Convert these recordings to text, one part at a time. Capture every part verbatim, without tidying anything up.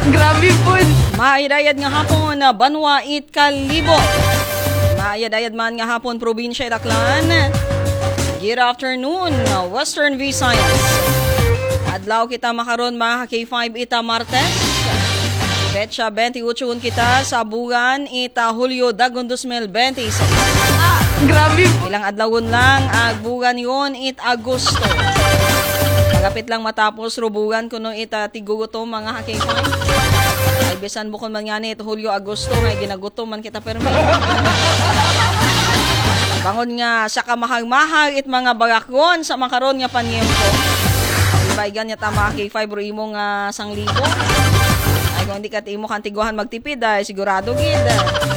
Grabe po. Maayadayad nga hapon na Banwa it Kalibo. Maayadayad man nga hapon probinsya it Aklan. Good afternoon, Western Visayas. Adlaw kita makaron mga K five ita Martes. Betsa twenty-eight kita sa bugan ita Hulyo dagon two thousand twenty-six. Ah, grabe po. Ilang adlawon lang ag bugan yon it Agosto. Magapit lang matapos rubugan kuno ita tigugutom mga K five. Ay bisan bukod man nga ni ito Hulyo Agosto nga ginagutom man kita permi. Bangon nga sa kamahag-mahag it mga bagakon sa makaron nga panyempo. Ibaigan niya tama K five ro imo nga sanglibo. Ay kung hindi ka imo kantiguhan magtipid ay sigurado gid.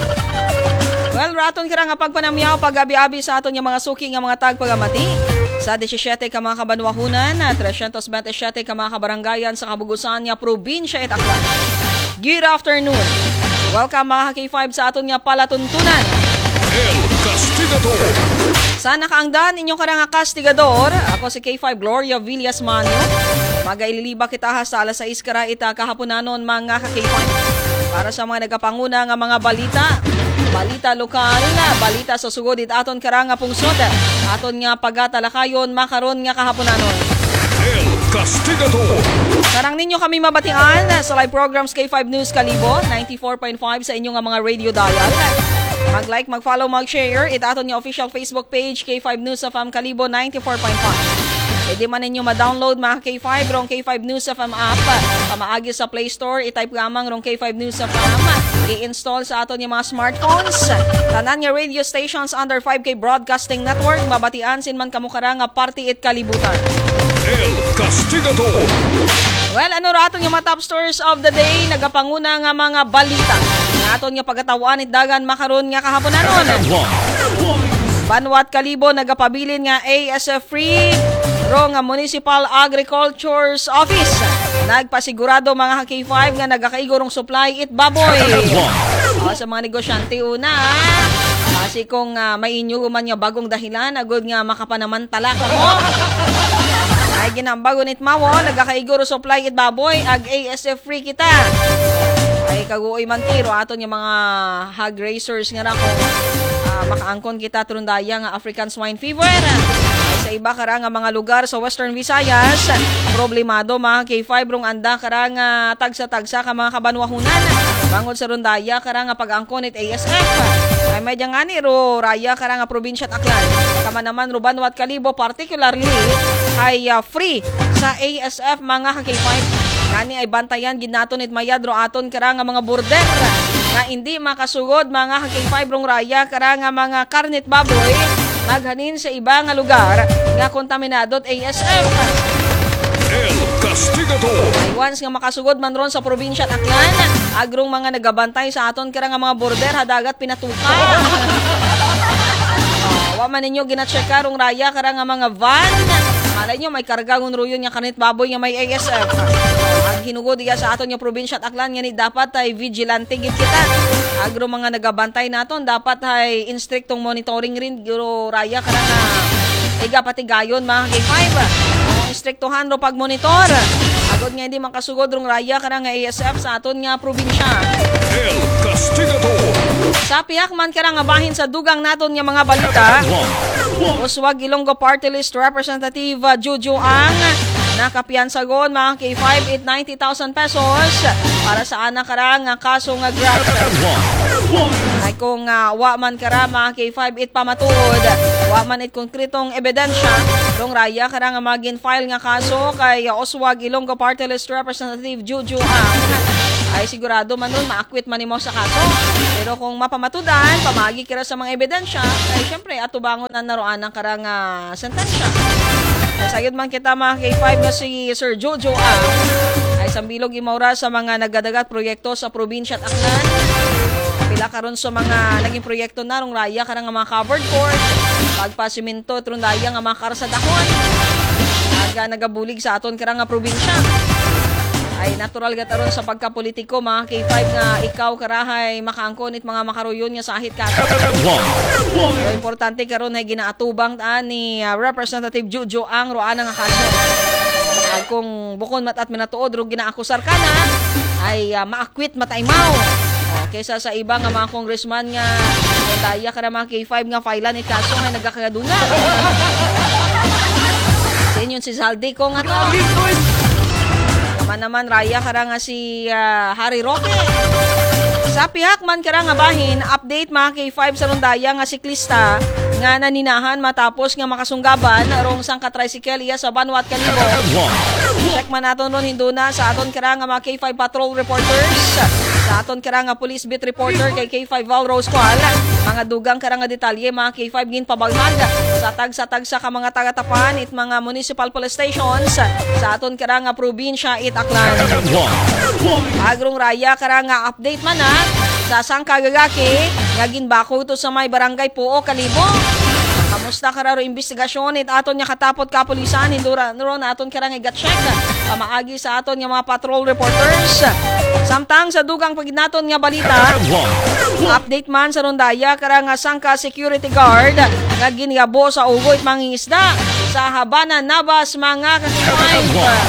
Well, raton kira nga pagpanamyaw pag-abi-abi sa aton nga mga suki nga mga tagpagamati. Sa seventeen ka mga kabanwahunan, three twenty-seven ka mga kabarangayan sa kabugusan nga probinsya it Aklan. Good afternoon. Welcome mga K five sa aton nga palatuntunan. El Castigador. Sana kaangdan inyong karang Castigador. Ako si K five Gloria Villas Manio. Magaililiba kita ha sa alas sais kara ita kahaponanon mga ka-K five. Para sa mga nagapanguna nga mga balita. Balita lokal, balita sa sugod it aton karang nga pungsod. Aton nga pagatalakayon makaron nga kahaponanon. El Castigador. Karang ninyo kami mabatian sa live programs K five News Kalibo, ninety-four point five sa inyong nga mga radio dial. Mag-like, mag-follow, mag-share. Ito aton yung official Facebook page, K five News F M Kalibo, ninety-four point five. Pwede man ninyo ma-download mga K five rong K five News F M app. Pamaagi sa Play Store, i-type gamang rong K five News F M. I-install sa aton yung mga smartphones. Tanan yung radio stations under five K Broadcasting Network. Mabatian sin man kamukara nga party it kalibutan. El Castigador. Well, ano raton yung mga top stories of the day? Nagapanguna nga mga balita. Aton nga pagatawan it dagan makaron nga kahaponanon. Banwa it Kalibo nagapabilin nga A S F free ro nga Municipal Agriculture's Office. Nagpasigurado mga K five nga nagakaigorong supply it baboy. O, sa mga negosyante una, kasi kung uh, may inyo man nga bagong dahilan, agod nga makapanamantala ka mo. Ay ginambago nit mawo, nagakaigoro supply it baboy, ag A S F free kita. Ay kaguoy man tiro aton yung mga hog racers nga na kung uh, makaangkon kita trundaya nga African swine fever. Ay sa iba kara nga mga lugar sa Western Visayas, problemado mga K five rong anda kara nga tagsa-tagsa ka mga kabanwahunan. Bangod sa rundaya kara nga pag-angkon it A S F. Ay may ngani ro raya kara nga probinsya at Aklan. Kama naman ro Banwa it Kalibo particularly ay uh, free sa A S F mga K five. Kani ay bantayan ginaton it mayadro aton kara nga mga border nga hindi makasugod mga K five rong raya kara nga mga karnit baboy maghanin sa iba nga lugar nga kontaminado A S F. El Castigador. Ay once nga makasugod man ron sa probinsya at Aklan, agrong mga nagabantay sa aton kara nga mga border hadagat pinatuka. Oh, wa man ninyo gina-check rong raya kara nga mga van. Malay nyo, may kargangon ruyon nga kanit baboy nga may A S F. Ang hinugod iya sa aton yung probinsya at Aklan, nga ni dapat ay vigilante gid kita. Agro mga nagabantay naton, dapat ay instriktong monitoring rin, guro raya ka na nga. Iga pati gayon mga K five. Instriktohan ro pag-monitor. Agod nga hindi makasugod rong raya ka na nga A S F sa aton nga probinsya. El Castigador. Sa piyak man ka nga bahin sa dugang naton nga mga balita. Uswag Ilonggo Party List Representative uh, Juju Ang nakapiansagon mga K five it ninety thousand pesos para sa anak karang nga kaso nga graft. Ay kung uh, wa man kara mga K five it pamatuod, wa man it konkretong ebidensya, rong raya karang nga magin file nga kaso kay uh, Uswag Ilonggo Party List Representative Juju Ang. Ay sigurado man nun, maakwit man mo sa kaso. Pero kung mapamatudan, pamagi kira sa mga ebidensya, ay syempre atubangon na naroan ang karang uh, sentensya. Ay sayod man kita mga K five na si Sir Jojo Ang, ay sambilog imaura sa mga nagadagat proyekto sa probinsya at Aklan. Pila karon sa mga naging proyekto na rong raya karang nga mga covered court, pagpasiminto, trundaya nga mga karasadakon, aga nagabulig sa aton karang nga probinsya. Ay natural gataron sa pagkapolitiko mga K five nga ikaw karahay makaangkon it mga makaruyon nga sahit ka. So importante karon ay ginaatubang taan ni uh, Representative Jojo Ang roana nga kaso. Ag kung bukon mat at minatuod ro ginaakusar ka na ay uh, maakwit mataymaw. Oh, kaysa sa iba nga mga congressman nga daya ka na mga K five nga filean it kaso nga nagkakaduna. Sa inyon si Zaldi ko nga to. Naman naman raya ka nga si uh, Harry Roque. Sa pihak man kara nga bahin, update mga K five sa rondaya nga siklista nga naninahan matapos nga makasunggaban rong sang ka-tricycle iya sa Banwat Kalibo. Check man naton ron hinduna sa aton kara nga mga K five patrol reporters, sa aton kara nga police beat reporter kay K five Val Rose Qual, mga dugang kara nga detalye mga K five gin pabaghag sa tag-sa-tag sa ka mga taga-tapan it mga municipal police stations sa aton kara nga probinsya it Aklan. Agrong raya kara nga update man na sa sang kagagaki nga ginbako to sa may barangay Puo Kalibo. Kamusta kararo investigasyon it aton nga katapot kapulisan hindura ron aton karang iga-check pamaagi sa aton nga mga patrol reporters. Samtang sa dugang paginaton nga balita, update man sa rondaya karang sangka security guard nga giniyabo sa ugo it mangingisda sa Habana Navas mga kasipay.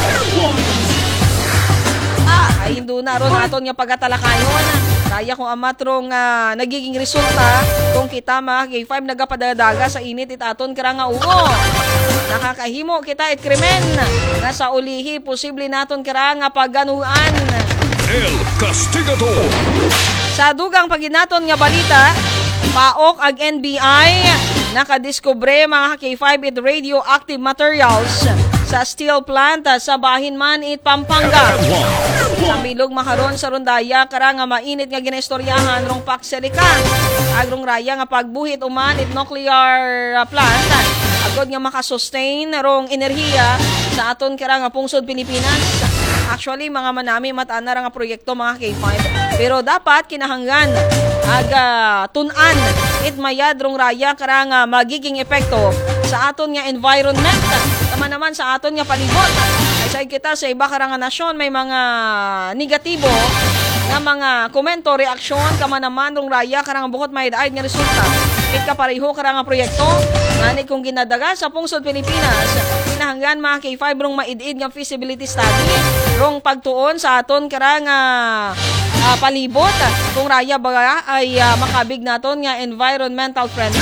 Ay hindu na ron aton nga pagatalakayon. Kaya kung amatrong uh, nagiging resulta kung kita mga K five nagapadadaga sa init it aton kara nga ugo. Nakakahimo kita it krimen nga sa ulihi posible naton kara nga pagganuan. El Castigador. Sa dugang paginaton nga balita, paok ag N B I nakadiskubre mga K five it radioactive materials sa steel plant sa bahin man it Pampanga. Sa bilog makaron sa rondaya kara nga mainit nga ginestoryahan rong pakselika. Agrong raya nga pagbuhit uman it nuclear plant agod nga makasustain rong enerhiya sa aton kara nga pungsod Pilipinas. Actually mga manami mataana ra nga proyekto mga K five pero dapat kinahanglan aga tun-an it mayad rong raya kara nga magiging epekto sa aton nga environment. Tama naman sa aton nga palibot. Ay sa kita sa iba karang nasyon may mga negatibo nga mga komento, reaksyon kama naman rong raya karang bukod may daay nga resulta. Kit ka pareho karang projekto ngani kung ginadaga sa pungsod Pilipinas. Kinahanglan mga K five rong maid-id nga feasibility study rong pagtuon sa aton karang uh, uh, palibot kung raya baga ay uh, makabig naton nga environmental friendly.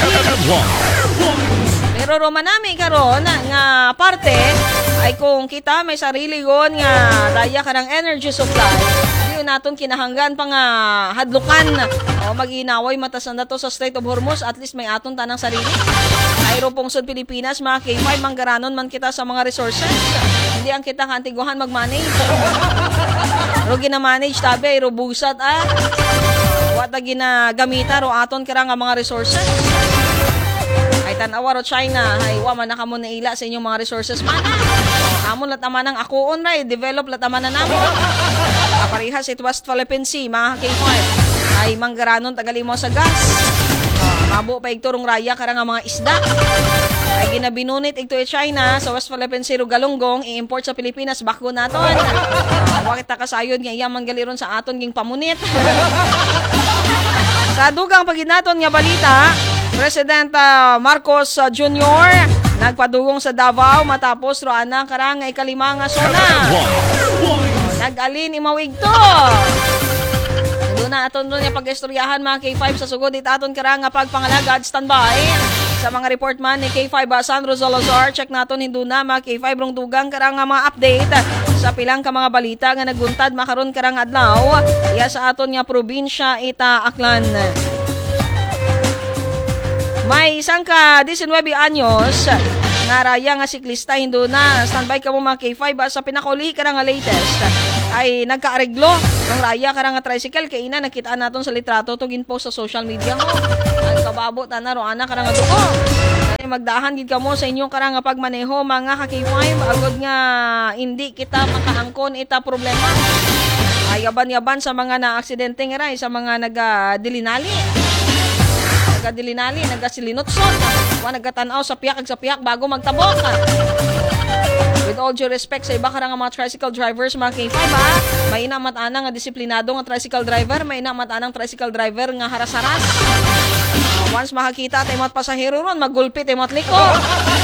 Pero romanami karon nga parte ay kung kita may sarili gon nga daya ka ng energy supply, di naton kinahanggan pa nga hadlukan o mag-inaway matasan na to sa Strait of Hormuz, at least may aton tanang sarili. Ayro pungsod Pilipinas, mga K five, manggaranon man kita sa mga resources. Hindi ang kita kantiguhan mag-manage. Pero gina-manage tabi, ayro busat ah. Wata ginagamita ro aton kira nga mga resources. Ay tanawa ro China, ay wa man nakamo na ila sa inyong mga resources man. Amon lat naman ang akuon ra, develop lat naman na namo. Aparihas it West Philippine Sea, mga K five. Ay manggaranon tagalimo sa gas. Mabo pa igturong raya kara nga mga isda. Ay ginabinunit igto e China sa West Philippine Sea galunggong i-import sa Pilipinas bako naton. Wa kita kasayod nga iya manggaliron sa aton ging pamunit. Sa dugang paginaton nga balita, President uh, Marcos uh, Junior nagpadugong sa Davao matapos ro anang karang nga ikalima nga sona. Nag-alin imawig to. Doon na aton doon yung pag-istoryahan mga K five sa sugod it aton karang nga pagpangalagad standby. Sa mga report man ni K five uh, Sandro Zalazar, check naton hindu na mga K five rong dugang karang nga mga update sa pilang ka mga balita nga naguntad makaron karang adlaw iya sa aton nga probinsya ita Aklan. May isang ka nineteen anyos nga raya nga siklista hindu na standby ka mo mga K five sa pinakauli ka nga latest ay nagkaareglo ng raya ka nga tricycle kay ina nakita naton sa litrato to ginpost sa social media mo. Ang kababo tanan ro ana ka nga duko. Ay magdahan gid ka mo sa inyong ka nga pagmaneho mga ka K five agod nga hindi kita makaangkon ita problema. Ay yaban-yaban sa mga na-aksidente nga ray sa mga naga-dilinali. Nagadilinali, nagasilinotson, wa nagkatanaw sa piyak ag sa piyak bago magtabok. With all due respect sa iba karang mga tricycle drivers, mga K five ha, may ina mat-anang nga disiplinado nga tricycle driver, may ina mat-anang tricycle driver nga haras-haras. Uh, once makakita tayo mat pasahero ron, maggulpit tayo mat liko.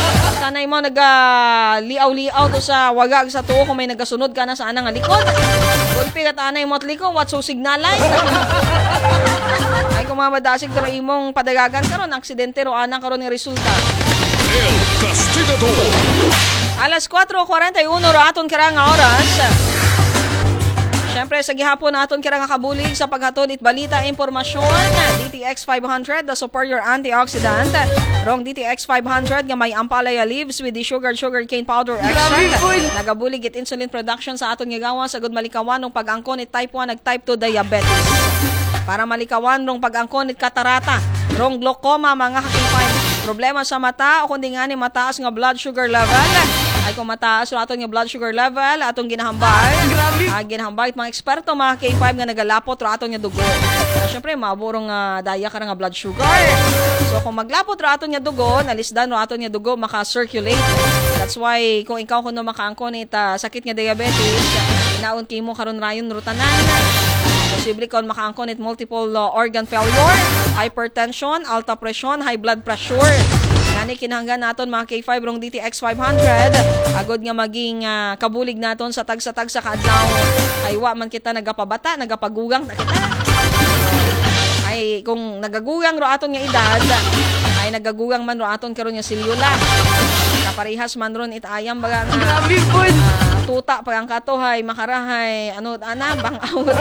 Sanay mo nag-liaw-liaw to sa wagag sa tuo kung may nagasunod ka na sa anang likod. Gulpi ka tanay mo at liko, what so signalay? Ay kung mamadasig taro imong padagagan karon aksidente ro anang karon ni resulta. El Castigador. Alas four forty-one ro aton kira nga oras. Siyempre, sa gihapon naton kira nga kabulig sa paghatod it balita impormasyon. D T X five hundred, the superior antioxidant. Rong D T X five hundred nga may ampalaya leaves with the sugar sugar cane powder extract. Nagabulig it insulin production sa aton nga gawa sa good malikawan ng pag-angkon it type one nag type two diabetes. Para malikawan rong pag-angkon it katarata, rong glaucoma mga hakifine. Problema sa mata o kundi nga ni mataas nga blood sugar level. Ay kung mataas so aton nga blood sugar level, atong ginahambay. Grabe. Ah, ginahambay it mga eksperto mga K five nga nagalapot ro aton nga dugo. Uh, Siyempre, maburong uh, daya ka nga blood sugar. So kung maglapot ro aton nga dugo, nalisdan ro aton nga dugo maka-circulate. That's why kung ikaw kuno makaangkon it uh, sakit nga diabetes, inaon kimo karon rayon ro tanan. Posible kon makaangkon it multiple uh, organ failure, hypertension, alta presyon, high blood pressure. Ngani kinahanglan naton mga K five rong D T X five hundred agod nga maging uh, kabulig naton sa tag-sa-tag sa kaadlaw. Ay wa man kita nagapabata, nagapagugang na kita. Ay kung nagagugang ro aton nga edad, ay nagagugang man ro aton karon nga selyula. Kaparehas man ron itayam baga nga. Grabe po. Uh, tuta pag ang katohay makarahay ano ana bang out.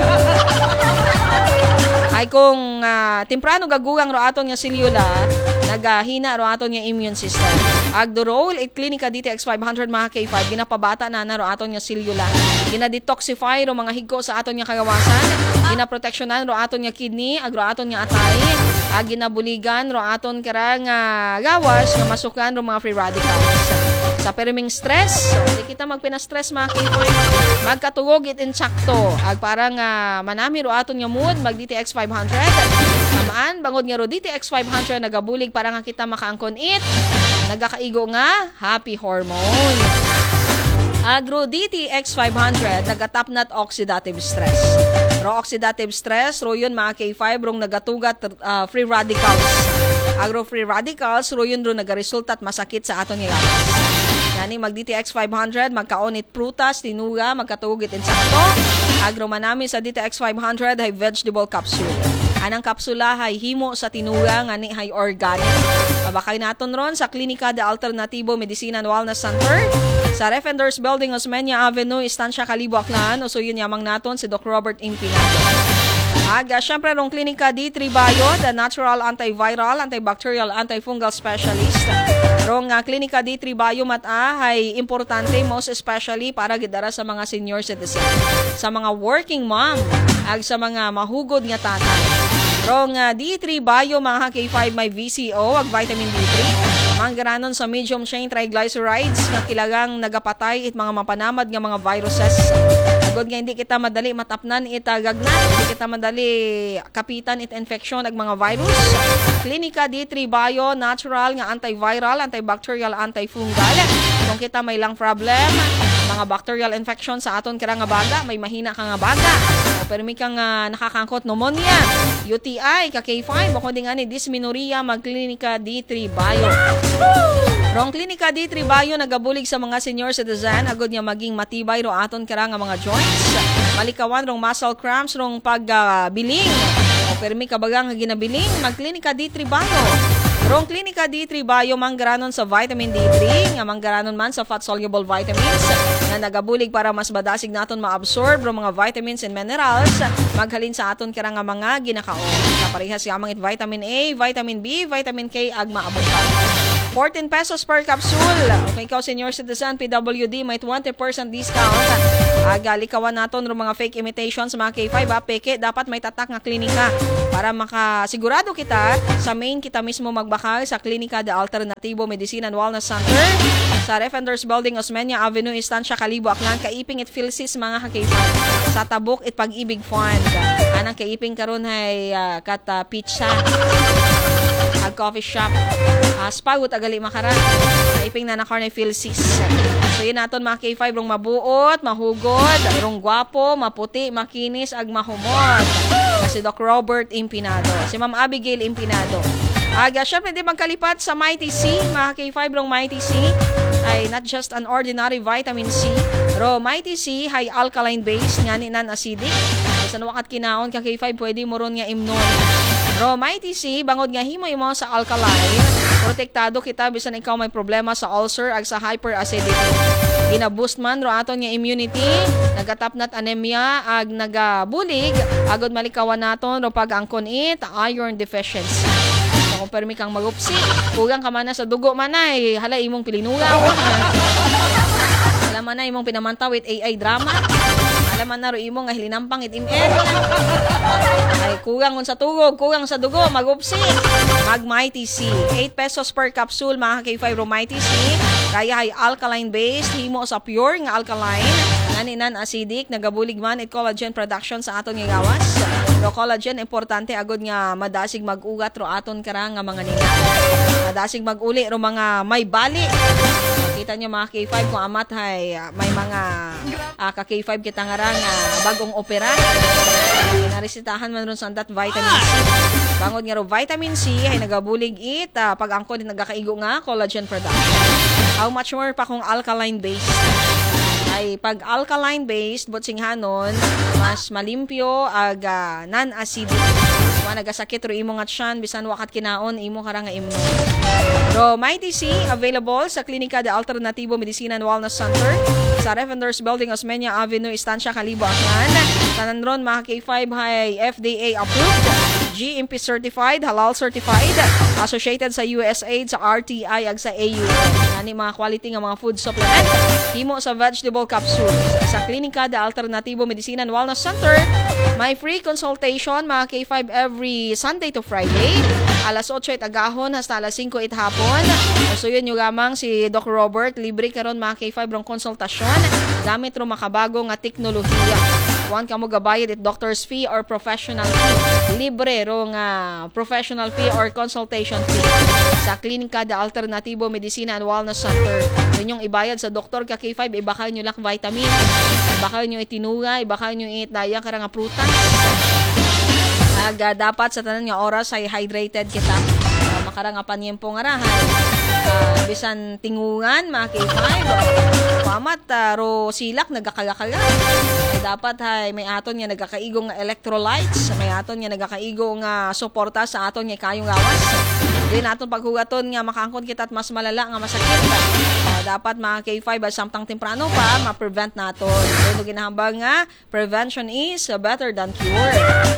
Ay kung uh, temprano gagugang ro aton nga selyula, nagahina ro aton nga immune system. Agdorol it klinika D T X five hundred mga K five ginapabata na na ro aton nga selyula. Gina-detoxify ro mga higko sa aton nga kagawasan. Ginaproteksyonan ro aton nga kidney, agro aton nga atay. Ag ginabuligan ro aton kara nga gawas nga masukan ro mga free radicals. Sa periming stress, di kita magpina-stress mga K five. Magkatugog it insakto. Ag parang uh, manami ro aton nga mood mag D T X five hundred. Tamaan bangod nga ro D T X five hundred nagabulig para nga kita makaangkon it. Nagakaigo nga happy hormone. Agro D T X five hundred nagatapnat oxidative stress. Ro oxidative stress ro yun mga K five rong nagatugat uh, free radicals. Agro free radicals ro yun ro nagaresultat masakit sa aton nga gawas. Yani mag D T X five hundred magkaon it prutas, tinuga, magkatugit insakto. Agro manami sa D T X five hundred hay vegetable capsule. Anang kapsula hay himo sa tinuga ngani hay organic. Mabakay naton ron sa Klinika de Alternativo Medicina and Wellness Center sa Defenders Building, Osmeña Avenue, Estancia Calibo, Aklan. Usuyin yamang naton si Doc Robert Impinado. Aga, syempre rong Klinika D three Bio, the natural antiviral, antibacterial, antifungal specialist. Rong uh, Klinika D three Bio mata ay importante most especially para gidara sa mga senior citizen, sa mga working mom, ag sa mga mahugod nga tatay. Rong uh, D three Bio mga K five may V C O ag vitamin D three. Manggaranon sa medium chain triglycerides nga kilagang nagapatay it mga mapanamad nga mga viruses. Agod nga hindi kita madali matapnan it gagna, hindi kita madali kapitan it infection ag mga virus. Klinika D three Bio natural nga antiviral, antibacterial, antifungal. Kung kita may lang problem, mga bacterial infection sa aton kira nga baga, may mahina ka nga baga. O pero may kang uh, nakakangkot pneumonia, U T I, ka K five, o kundi nga ni dysmenorrhea, magklinika D three Bio. Rong Klinika D three Bio nagabulig sa mga senior citizen, agod nga maging matibay ro aton kira nga mga joints. Malikawan rong muscle cramps, rong pagbiling. Uh, o pero may kabagang nga ginabiling, magklinika D three Bio. Rong Klinika D three Bio manggaranon sa vitamin D three, nga manggaranon man sa fat-soluble vitamins, na nagabulig para mas badasig naton ma-absorb rong mga vitamins and minerals, maghalin sa aton kira nga mga ginakaon. Kaparehas yamang it vitamin A, vitamin B, vitamin K, ag maabot pa. fourteen pesos per capsule. Kung ikaw senior citizen, P W D, may twenty percent discount. Agalikawan naton ng mga fake imitations mga K five, ha? Peke, dapat may tatak nga klinika para makasigurado kita sa main kita mismo magbakal sa Klinika de Alternativo Medicina and Wellness Center sa Defenders Building, Osmeña Avenue, Estancia Calibo, Aklan. Kaiping it Philsis mga K five. Sa Tabuk it Pag-ibig Fund. Anang kaiping karon hay uh, kata pizza. Ag coffee shop. Uh, Spagut agali makaran. Kaiping na nakarnay Philsis. So yun naton mga K five rong mabuot, mahugod, rong gwapo, maputi, makinis, ag mahumot. Si Doc Robert Impinado, si Ma'am Abigail Impinado. Aga, syempre di magkalipat sa Mighty C, mga K five rong Mighty C ay not just an ordinary vitamin C, ro Mighty C high alkaline base nga ni non-acidic. Sa wakat kinaon ka K five pwede mo ron nga imnon. Ro Mighty C bangod nga himo imo sa alkaline, protektado kita bisan ikaw may problema sa ulcer ag sa hyperacidity. Gina-boost man ro aton nga immunity, nagatapnat anemia ag nagabulig, agod malikawan naton ro pag-angkon it iron deficiency. Kung permi kang magupsi, kugang ka man na sa dugo man ay hala imong pilinugaw. Alam man na imong pinamanta with A I drama. Alam man na ro imong nga hilinampang itim ay kugang sa tugog, kugang sa dugo, magupsi. Mag Mighty C, eight pesos per capsule mga K five ro Mighty C. Kaya ay alkaline based, himo sa pure nga alkaline, nani non-acidic, nagabulig man it collagen production sa aton nga gawas. Ro collagen importante agod nga madasig mag-ugat ro aton karang nga mga nina. Madasig mag-uli ro mga may bali. Kita nyo mga K five kung amat hay may mga uh, ka K five kita nga rang uh, bagong opera. Narisitahan man ron sa that vitamin C. Bangod nga ro vitamin C ay nagabulig it uh, pag angko din nagakaigo nga collagen production. How much more pa kung alkaline based? Ay pag alkaline based botsinghanon mas malimpyo ag uh, non-acidic. Wa nagasakit ro imo nga tiyan bisan wakat kinaon imo karang nga imno. Ro Mighty C available sa Klinika de Alternativo Medicina and Wellness Center sa Revendors Building, Osmeña Avenue, Estancia, Calibo, Aklan. Tanan ron mga K five hay F D A approved, G M P certified, halal certified, associated sa U S A I D, sa R T I ag sa A U N. Ani mga quality nga mga food supplement himo sa vegetable capsules. Sa Klinika de Alternativo Medicina and Wellness Center, may free consultation mga K five every Sunday to Friday. Alas otso it agahon hasta alas singko it hapon. So yun yung lamang si Doc Robert. Libre karon mga K five rong konsultasyon. Gamit ro makabago nga teknolohiya. Kuan ka mo gabayad it doctor's fee or professional fee. Libre ro nga professional fee or consultation fee. Sa Klinika de Alternativo Medicina and Wellness Center. Yun yung ibayad sa doktor ka K five. Ibakal nyo lak vitamin. Ibakal nyo itinuga. Ibakal nyo itdaya karang nga prutas. Aga dapat sa tanan nga oras ay hydrated kita. Uh, makarang nga panyempo nga rahay. Uh, bisan tingungan mga K five. Pamat uh, ro silak nagakagakaga. Ay dapat hay may aton nga nagakaigong nga electrolytes, may aton nga nagakaigong nga suporta sa aton nga kayong gawas. Din aton paghugaton nga makaangkon kita at mas malala nga masakit. Uh, dapat mga K five ay samtang temprano pa ma-prevent naton. Dito ginahambang nga prevention is better than cure.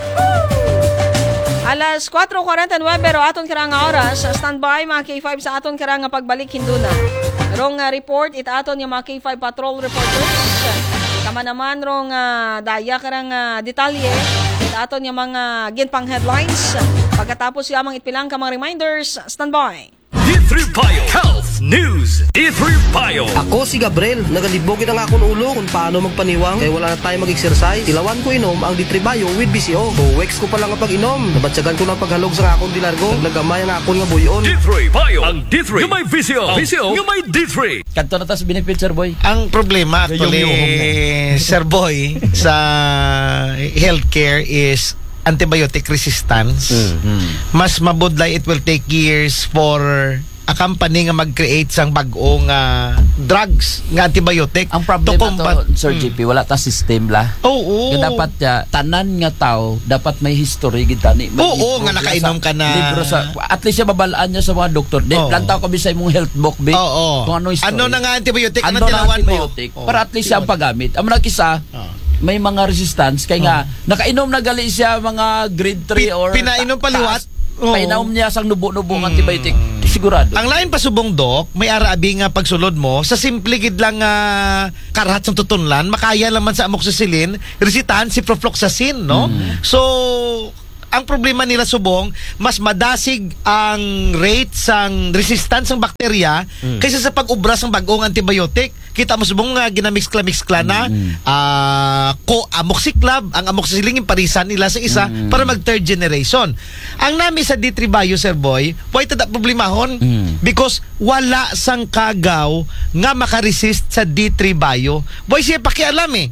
Alas kwatro forty-nine pero aton karang nga oras, standby mga K five sa aton karang nga pagbalik hinduna. Rong uh, report it aton yung mga K five patrol reporters. Kama naman rong uh, daya karang uh, detalye it aton yung mga ginpang headlines. Pagkatapos yamang itpilang ka mga reminders, standby. D three Bio Health News. D three Bio. Ako si Gabriel, nagalibogin ang akong ulo kung paano magpaniwang kaya wala na tayo mag-exercise. Tilawan ko inom ang D three Bio with B C O. Buwex ko pa lang ang pag-inom. Nabatsagan ko ng paghalog sa akong dilargo. Naglagamay ang akong nga buyon. D three Bio. Ang D three. Yung may V C O. V C O. Yung may D three. Kanto na tas benefit, Sir Boy. Ang problema actually, Sir Boy, sa healthcare is antibiotic resistance. Mm. Mas mabudlay, it will take years for a company nga mag-create sang bagong uh, drugs nga antibiotic. Ang problema to, combat- Sir G P, wala ta system la. Oo. Kaya dapat ya, tanan nga tao, dapat may history gita ni. Oo, nga nakainom ka na. Libro sa, at least siya babalaan niya sa mga doktor. Di, Oo. plantaw ko bisay mong health book, be. Oo. Kung ano history. Ano na nga antibiotic? Ano, Ano na tinawan mo? antibiotic. Para at least siya ang paggamit. Ang mga kisa, Oo. may mga resistance. Kaya nga, nakainom na gali siya mga grade three Pi- or pinainom paliwat. taas. Oo. Painom niya sang nubo-nubo ng antibiotic. Sigurado. Ang lain pa subong dok, may arabi nga pagsulod mo, sa simple gid lang uh, karahat sa tutunlan, makaya naman sa amoxicillin, resitahan si profloxacin, no? Mm. So, ang problema nila subong, mas madasig ang rate sang resistance ng bakterya mm. kaysa sa pag-ubra ng bagong antibiotic. Kita mo subong nga uh, ginamix-kla-mix-kla na mm. uh, ko amoxiclav, ang amoxicillin yung parisan nila sa isa mm. para mag third generation. Ang nami sa D three Bio, Sir Boy, why tada problemahon? Mm. Because wala sang kagaw nga makaresist sa D three Bio. Boy, siya pakialam eh.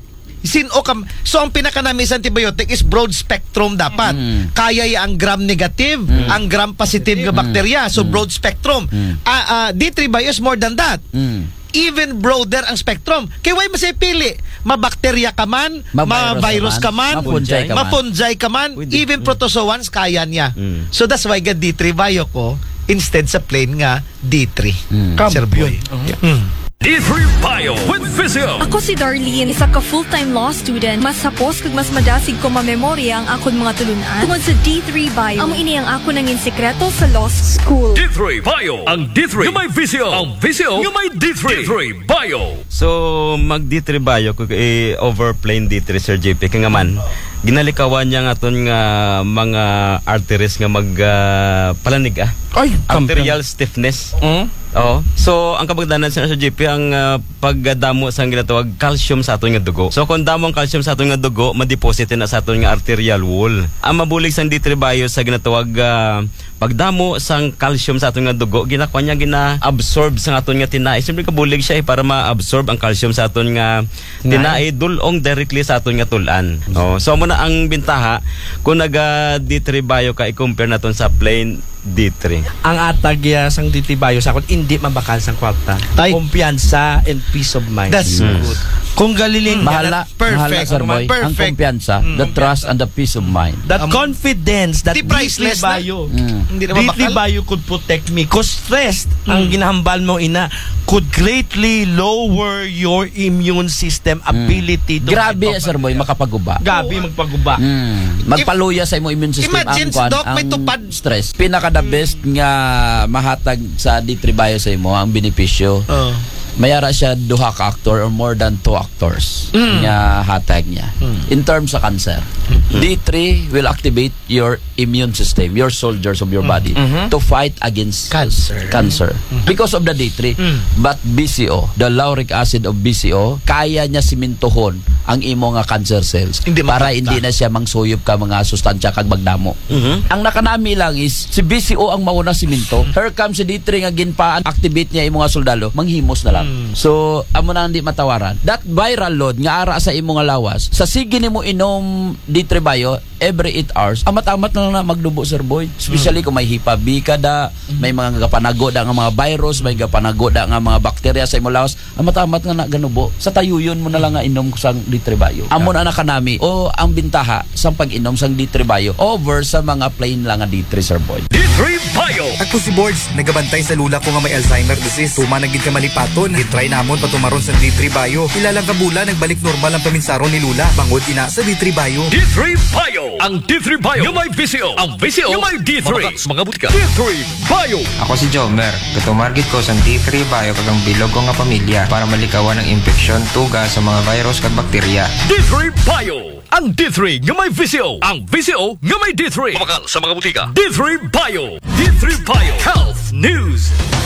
Sin o kam so ang pinaka-namin sa antibiotic is broad spectrum dapat. Mm. Kaya ya ang gram negative, ang gram positive nga bakterya. So broad spectrum. Ah ah, D three bio is more than that. Mm. Even broader ang spectrum. Kaya why masay pili? Mabakterya ka man, ma-virus ka man, mapunjay ka man. mapunjay ka man, even protozoans kaya niya. So that's why ga D three bio ko instead sa plain nga D three. Sir Boy. Mm. D three Bio with Visio. Ako si Darlene, isa ka full-time law student. Mas sapos kag mas madasig ko mamemorya ang akon mga tulunan tungod sa D three Bio. Amo ini ang ako nangin sekreto sa law school. D three Bio. Ang D three yung may Visio. Ang Visio yung may D three. D three Bio. So, mag D three Bio, kung eh, over plain D three, Sir J P, kaya nga man, ginalikawan niya nga ton nga mga arteries nga mag uh, palanig ah. Ay, arterial stiffness. Mm? Oo. So, ang kabagdanan sa Sir J P, ang uh, pagdamo sa ginatawag calcium sa aton nga dugo. So, kung damo ang calcium sa aton nga dugo, ma-deposit na sa aton nga arterial wall. Ang mabulig sa D three Bio sa ginatawag uh, pagdamo sang calcium sa aton nga dugo, ginakuha niya gina-absorb sa aton nga tinai. Siyempre kabulig siya eh, para ma-absorb ang calcium sa aton nga tinai dulong directly sa aton nga tulan. Oh, so mo na ang bintaha kung naga D three Bio ka i-compare naton sa plain D three. Ang atag ya sang D three Bio sa akon hindi mabakal sang kwarta. Tay. Kumpiyansa and peace of mind. That's good. Kung galiling Mahala, perfect. mahala, Sir Boy. Ang Perfect. kumpiyansa, the trust and the peace of mind. That Um, confidence that di D three priceless na. Bio, Mm. Hindi na D three mabakal. Bio could protect me. Cause stress, ang ginahambal mo ina, could greatly lower your immune system ability to Grabe, fight off. Sir Boy, makapaguba. Gabi magpaguba. Mm. Magpaluya sa imong immune system Imagine, ang, kwan, Doc, may ang tupad. stress. Pinaka the best nga mahatag sa D three Bio sa imo ang benepisyo. Oh. Mayara siya duha ka actor or more than two actors nga hatag niya. In terms sa cancer, D three will activate your immune system, your soldiers of your body to fight against Cancer. cancer. Because of the D three. But B C O, the lauric acid of B C O, kaya niya simintohon ang imo nga cancer cells Hindi para makita. hindi na siya mangsuyop ka mga sustansya kag magdamo. Ang nakanami lang is si B C O ang mauna siminto. Here comes si D three nga ginpaan activate niya imo nga soldado, manghimos na lang. So amo na hindi matawaran. That viral load nga ara sa imo nga lawas, sa sige nimo inom D three Bio every eight hours, amat-amat na lang na magdubo, Sir Boy. Especially kung may Hepatitis B ka da, may mga gapanago da nga mga virus, may gapanago da nga mga bakterya sa imo lawas, amat-amat nga na ganubo. Sa tayuyon mo na lang nga inom sang D three Bio. Amo na nakanami o ang bintaha sa pag-inom sang D three Bio over sa mga plain lang nga D three, Sir Boy. D three Bio. Ako si Borge, nagabantay sa lula ko nga may Alzheimer disease. Tumanagid ka malipaton, gitry namon patumaron sa D three Bio. Ilalang kabula, nagbalik normal ang paminsaron ni Lula. Bangod ina sa D three Bio. D three Bio. Ang D three Bio yung may Visio. Ang Visio yung may D three. Mga butika. D three Bio. Ako si Jomer. Katumargit ko sa D three Bio kagang bilog ko nga pamilya para malikawan ang infeksyon, tuga sa mga virus kag bakterya. D three Bio. Ang D three yung may Visio. Ang Visio yung may D three. Mamakal sa mga butika. D three Bio. D three Bio. Health News.